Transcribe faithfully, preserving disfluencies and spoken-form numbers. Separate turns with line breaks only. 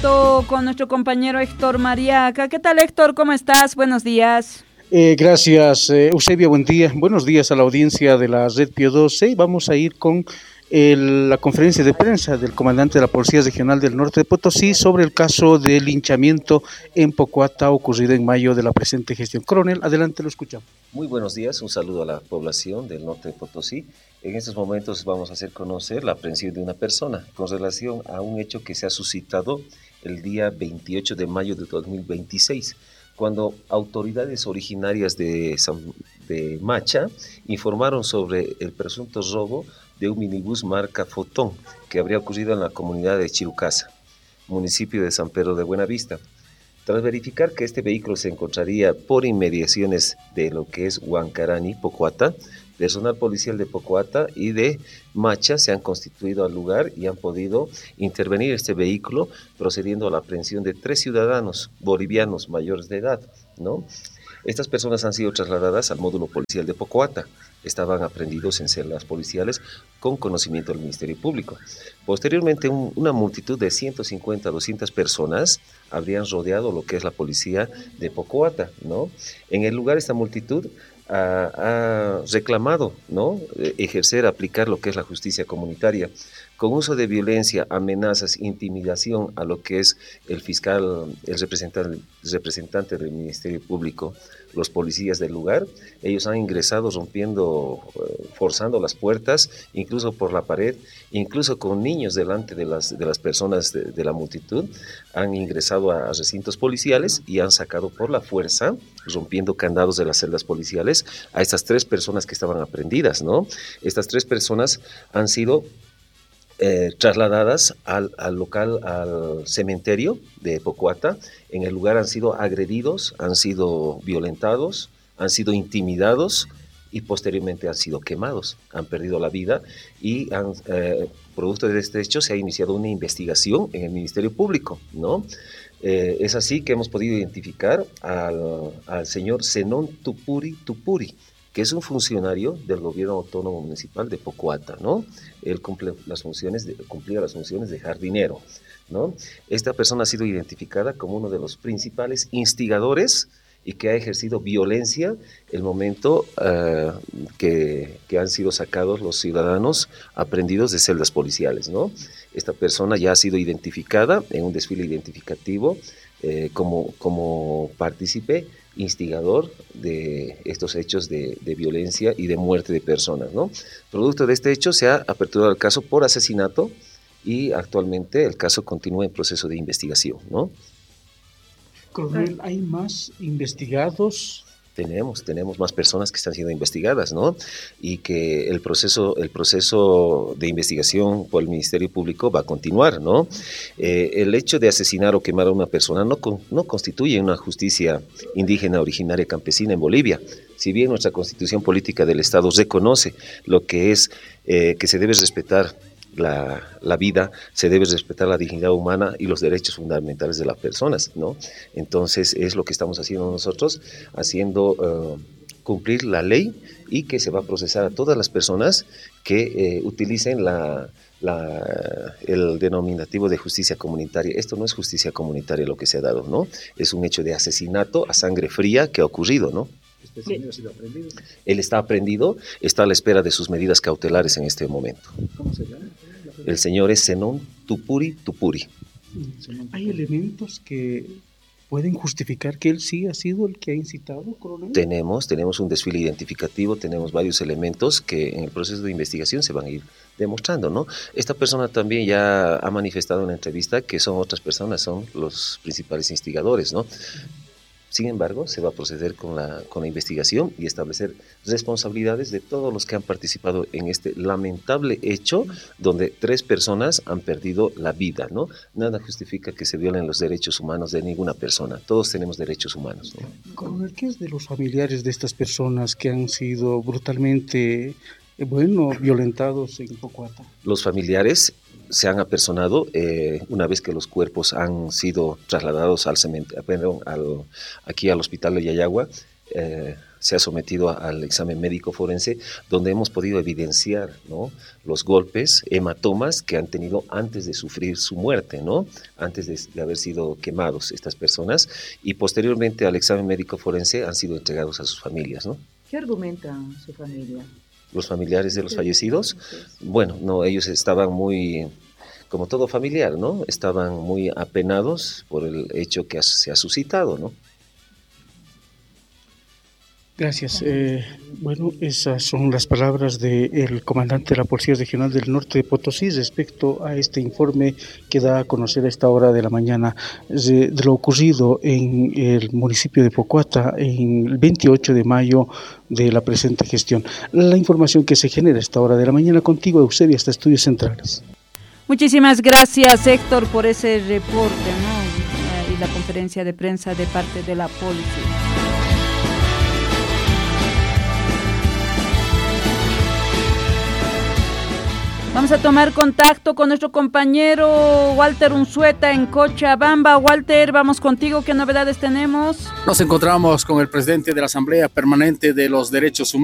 contacto con nuestro compañero Héctor Mariaca. ¿Qué tal, Héctor? ¿Cómo estás? Buenos días.
Eh, gracias, eh, Eusebia, buen día. Buenos días a la audiencia de la Red Pío doce. Vamos a ir con el, la conferencia de prensa del comandante de la Policía Regional del Norte de Potosí sobre el caso de linchamiento en Pocoata ocurrido en mayo de la presente gestión. Coronel, adelante, lo escuchamos.
Muy buenos días, un saludo a la población del norte de Potosí. En estos momentos vamos a hacer conocer la aprehensión de una persona con relación a un hecho que se ha suscitado el día veintiocho de mayo de dos mil veintiséis, cuando autoridades originarias de, San, de Macha informaron sobre el presunto robo de un minibús marca Fotón que habría ocurrido en la comunidad de Chirucasa, municipio de San Pedro de Buenavista. Tras verificar que este vehículo se encontraría por inmediaciones de lo que es Huancarani, Pocoata, personal policial de Pocoata y de Macha se han constituido al lugar y han podido intervenir este vehículo, procediendo a la aprehensión de tres ciudadanos bolivianos mayores de edad, ¿no? Estas personas han sido trasladadas al módulo policial de Pocoata. Estaban aprehendidos en celdas policiales con conocimiento del Ministerio Público. Posteriormente, un, una multitud de ciento cincuenta a doscientas personas habrían rodeado lo que es la policía de Pocoata, ¿no? En el lugar, esta multitud ha, ha reclamado, ¿no?, ejercer, aplicar lo que es la justicia comunitaria, con uso de violencia, amenazas, intimidación a lo que es el fiscal, el representante, el representante del Ministerio Público, los policías del lugar. Ellos han ingresado rompiendo, forzando las puertas, incluso por la pared, incluso con niños delante de las, de las personas de, de la multitud, han ingresado a, a recintos policiales y han sacado por la fuerza, rompiendo candados de las celdas policiales, a estas tres personas que estaban aprehendidas, ¿no? Estas tres personas han sido Eh, trasladadas al, al local, al cementerio de Pocoata. En el lugar han sido agredidos, han sido violentados, han sido intimidados y posteriormente han sido quemados, han perdido la vida y han, eh, producto de este hecho se ha iniciado una investigación en el Ministerio Público, ¿no? Eh, es así que hemos podido identificar al, al señor Zenón Tupuri Tupuri, que es un funcionario del gobierno autónomo municipal de Pocoata, ¿no? Él cumple las funciones de, cumplía las funciones de jardinero, ¿no? Esta persona ha sido identificada como uno de los principales instigadores y que ha ejercido violencia el momento uh, que, que han sido sacados los ciudadanos aprehendidos de celdas policiales, ¿no? Esta persona ya ha sido identificada en un desfile identificativo eh, como, como partícipe instigador de estos hechos de, de violencia y de muerte de personas, ¿no? Producto de este hecho se ha aperturado el caso por asesinato y actualmente el caso continúa en proceso de investigación, ¿no?
Coronel, ¿hay más investigados?
Tenemos, tenemos más personas que están siendo investigadas, ¿no? Y que el proceso, el proceso de investigación por el Ministerio Público va a continuar, ¿no? Eh, el hecho de asesinar o quemar a una persona no, con, no constituye una justicia indígena originaria campesina en Bolivia. Si bien nuestra Constitución Política del Estado reconoce lo que es eh, que se debe respetar La, la vida, se debe respetar la dignidad humana y los derechos fundamentales de las personas, ¿no? Entonces es lo que estamos haciendo nosotros, haciendo uh, cumplir la ley y que se va a procesar a todas las personas que eh, utilicen la, la, el denominativo de justicia comunitaria. Esto no es justicia comunitaria lo que se ha dado, ¿no? Es un hecho de asesinato a sangre fría que ha ocurrido, ¿no?
¿Este señor ha sido aprendido?
Él está aprendido, está a la espera de sus medidas cautelares en este momento.
¿Cómo se llama?
El señor es Zenón Tupuri Tupuri.
¿Hay elementos que pueden justificar que él sí ha sido el que ha incitado, coronel?
Tenemos, tenemos un desfile identificativo, tenemos varios elementos que en el proceso de investigación se van a ir demostrando, ¿no? Esta persona también ya ha manifestado en la entrevista que son otras personas, son los principales instigadores, ¿no? Sin embargo, se va a proceder con la, con la investigación y establecer responsabilidades de todos los que han participado en este lamentable hecho donde tres personas han perdido la vida, ¿no? Nada justifica que se violen los derechos humanos de ninguna persona. Todos tenemos derechos humanos, ¿no?
Coronel, ¿qué es de los familiares de estas personas que han sido brutalmente, eh, bueno, violentados en Pocoata?
Los familiares se han apersonado eh, una vez que los cuerpos han sido trasladados al cementerio, perdón, al, aquí al hospital de Yayagua. Eh, se ha sometido a, al examen médico forense, donde hemos podido evidenciar, ¿no?, los golpes, hematomas que han tenido antes de sufrir su muerte, ¿no?, antes de, de haber sido quemados estas personas, y posteriormente al examen médico forense han sido entregados a sus familias, ¿no?
¿Qué argumenta su familia?
Los familiares de los
Sí,
fallecidos,
sí.
bueno, no, ellos estaban muy, como todo familiar, ¿no?, estaban muy apenados por el hecho que ha, se ha suscitado, ¿no?
Gracias. Eh, bueno, esas son las palabras del comandante de la Policía Regional del Norte de Potosí respecto a este informe que da a conocer a esta hora de la mañana de, de lo ocurrido en el municipio de Pocuata en el veintiocho de mayo de la presente gestión. La información que se genera a esta hora de la mañana contigo, Eusebia, hasta Estudios Centrales.
Muchísimas gracias, Héctor, por ese reporte, ¿no?, y la conferencia de prensa de parte de la policía. Vamos a tomar contacto con nuestro compañero Walter Unzueta en Cochabamba. Walter, vamos contigo, ¿qué novedades tenemos?
Nos encontramos con el presidente de la Asamblea Permanente de los Derechos Humanos.